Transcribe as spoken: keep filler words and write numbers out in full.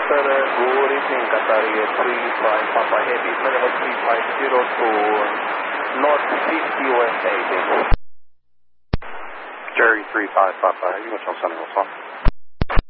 Qatar, good evening, Qatar three five Papa Heavy, level three five zero to North fifty U S A. Jerry three five Papa Heavy, what's on Sunny, what's on?